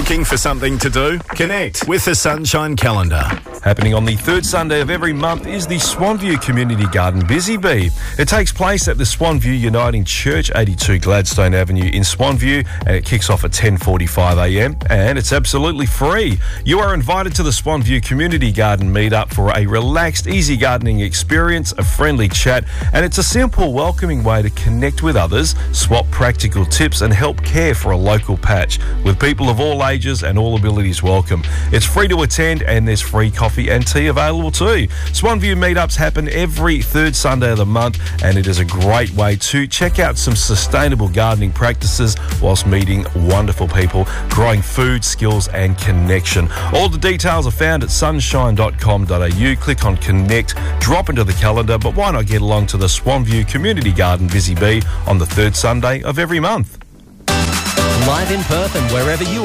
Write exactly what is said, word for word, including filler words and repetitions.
Looking for something to do? Connect with the Sunshine Calendar. Happening on the third Sunday of every month is the Swanview Community Garden Busy Bee. It takes place at the Swanview Uniting Church, eighty-two Gladstone Avenue in Swanview, and it kicks off at ten forty-five a m and it's absolutely free. You are invited to the Swanview Community Garden meetup for a relaxed, easy gardening experience, a friendly chat, and it's a simple, welcoming way to connect with others, swap practical tips and help care for a local patch, with people of all ages and all abilities welcome. It's free to attend and there's free coffee and tea available too. Swanview meetups happen every third Sunday of the month, and it is a great way to check out some sustainable gardening practices whilst meeting wonderful people, growing food, skills and connection. All the details are found at sunshine dot com dot a u. Click on Connect, drop into the calendar, but why not get along to the Swanview Community Garden Busy Bee on the third Sunday of every month? Live in Perth and wherever you